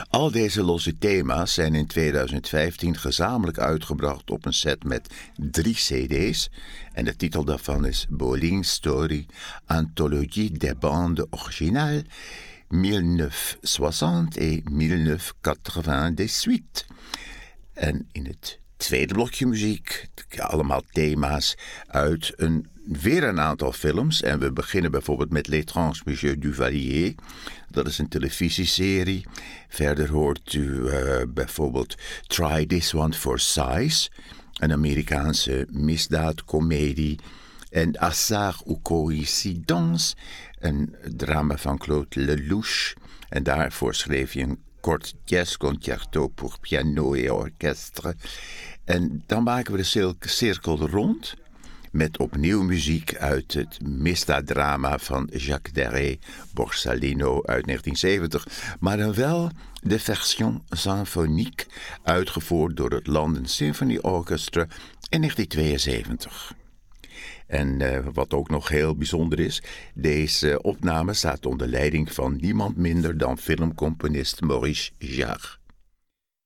Al deze losse thema's zijn in 2015 gezamenlijk uitgebracht op een set met 3 cd's. En de titel daarvan is Boleyn Story, Anthologie des bandes originales 1960 et 1998. En in het tweede blokje muziek, allemaal thema's uit weer een aantal films. En we beginnen bijvoorbeeld met L'étrange Monsieur Duvalier. Dat is een televisieserie. Verder hoort u bijvoorbeeld Try This One for Size, een Amerikaanse misdaadcomedie. En Hasard ou Coïncidence, een drama van Claude Lelouch. En daarvoor schreef hij een kort jazzconcerto pour piano et orchestre. En dan maken we de cirkel rond met opnieuw muziek uit het misdaaddrama van Jacques Deray, Borsalino uit 1970. Maar dan wel de version symphonique, uitgevoerd door het London Symphony Orchestra in 1972. En wat ook nog heel bijzonder is, deze opname staat onder leiding van niemand minder dan filmcomponist Maurice Jarre.